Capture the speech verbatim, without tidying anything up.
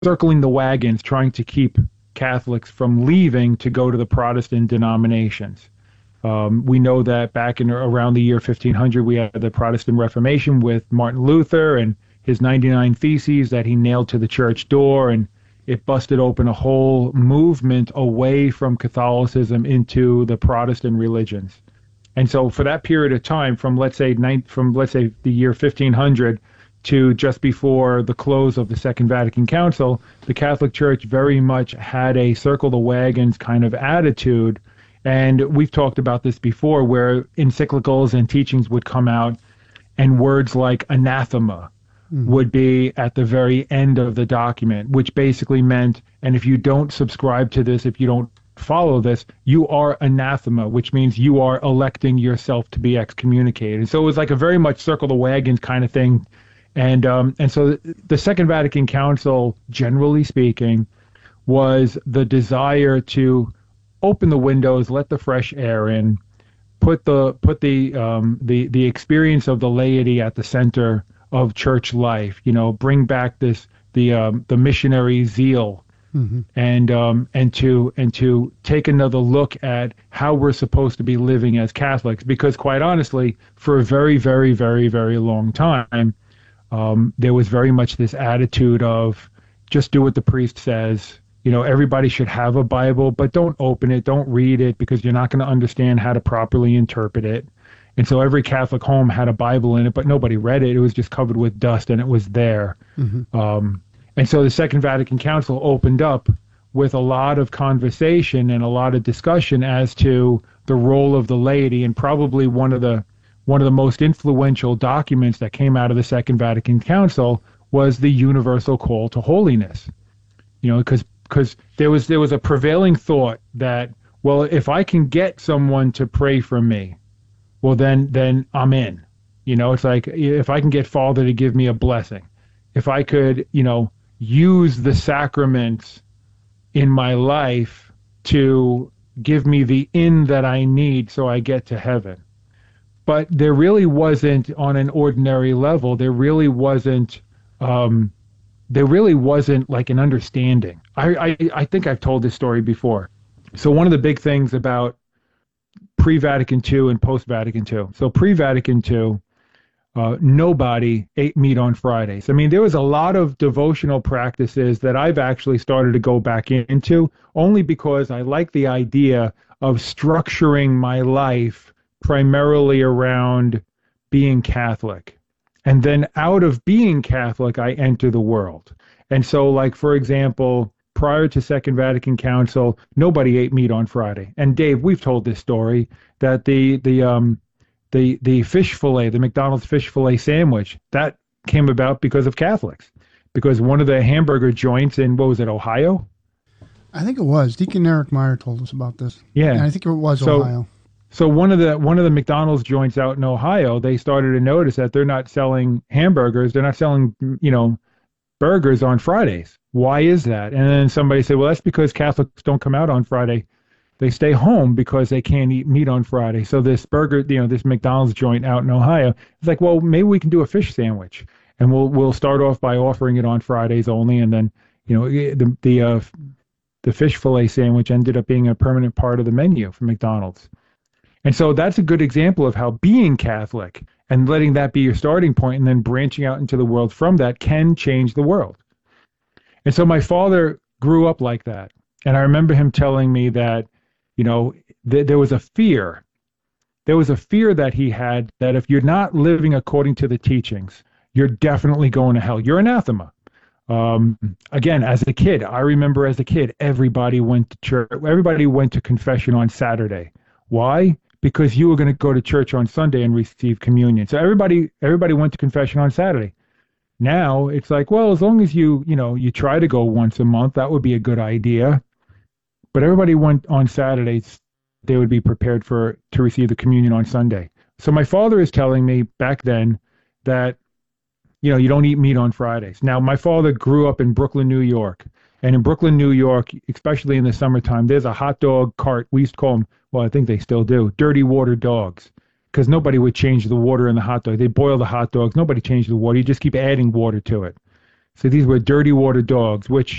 circling the wagons, trying to keep Catholics from leaving to go to the Protestant denominations. Um, we know that back in around the year fifteen hundred, we had the Protestant Reformation with Martin Luther and his ninety-nine Theses that he nailed to the church door, and it busted open a whole movement away from Catholicism into the Protestant religions. And so for that period of time, from let's say nine, from let's say the year fifteen hundred to just before the close of the Second Vatican Council, the Catholic Church very much had a circle the wagons kind of attitude. And we've talked about this before, where encyclicals and teachings would come out and words like anathema mm. would be at the very end of the document, which basically meant, and if you don't subscribe to this, if you don't follow this, you are anathema, which means you are electing yourself to be excommunicated. And so it was like a very much circle the wagons kind of thing. And um, and so the Second Vatican Council, generally speaking, was the desire to open the windows, let the fresh air in, put the put the um, the the experience of the laity at the center of church life. You know, bring back this the um, the missionary zeal, mm-hmm. and um, and to and to take another look at how we're supposed to be living as Catholics. Because quite honestly, for a very very very very long time, um, there was very much this attitude of just do what the priest says. You know, everybody should have a Bible, but don't open it, don't read it, because you're not going to understand how to properly interpret it. And so every Catholic home had a Bible in it, but nobody read it. It was just covered with dust, and it was there. Mm-hmm. Um, and so the Second Vatican Council opened up with a lot of conversation and a lot of discussion as to the role of the laity, and probably one of the one of the most influential documents that came out of the Second Vatican Council was the Universal Call to Holiness. You know, because because there was there was a prevailing thought that, well, if I can get someone to pray for me, well, then then I'm in. You know, it's like if I can get Father to give me a blessing, if I could, you know, use the sacraments in my life to give me the in that I need so I get to heaven. But there really wasn't, on an ordinary level, there really wasn't um, there really wasn't like an understanding. I, I, I think I've told this story before. So one of the big things about pre-Vatican two and post-Vatican two. So pre-Vatican two, uh, nobody ate meat on Fridays. I mean, there was a lot of devotional practices that I've actually started to go back into, only because I like the idea of structuring my life primarily around being Catholic. And then out of being Catholic, I enter the world. And so, like, for example, prior to Second Vatican Council, nobody ate meat on Friday. And Dave, we've told this story that the the um the the fish fillet, the McDonald's fish fillet sandwich, that came about because of Catholics. Because one of the hamburger joints in, what was it, Ohio? I think it was. Deacon Eric Meyer told us about this. Yeah. And I think it was so, Ohio. So one of the one of the McDonald's joints out in Ohio, they started to notice that they're not selling hamburgers, they're not selling, you know, burgers on Fridays. Why is that? And then somebody said, well, that's because Catholics don't come out on Friday. They stay home because they can't eat meat on Friday. So this burger, you know, this McDonald's joint out in Ohio, it's like, well, maybe we can do a fish sandwich, and we'll we'll start off by offering it on Fridays only, and then, you know, the the uh, the fish fillet sandwich ended up being a permanent part of the menu for McDonald's. And so that's a good example of how being Catholic and letting that be your starting point and then branching out into the world from that can change the world. And so my father grew up like that. And I remember him telling me that, you know, th- there was a fear. There was a fear that he had that if you're not living according to the teachings, you're definitely going to hell. You're anathema. Um, again, as a kid, I remember as a kid, everybody went to church. Everybody went to confession on Saturday. Why? Because you were going to go to church on Sunday and receive communion. So everybody, everybody went to confession on Saturday. Now it's like, well, as long as you, you know, you try to go once a month, that would be a good idea. But everybody went on Saturdays. They would be prepared for to receive the communion on Sunday. So my father is telling me back then that, you know, you don't eat meat on Fridays. Now, my father grew up in Brooklyn, New York. And in Brooklyn, New York, especially in the summertime, there's a hot dog cart. We used to call them, well, I think they still do, dirty water dogs, because nobody would change the water in the hot dog. They boil the hot dogs. Nobody changed the water. You just keep adding water to it. So these were dirty water dogs, which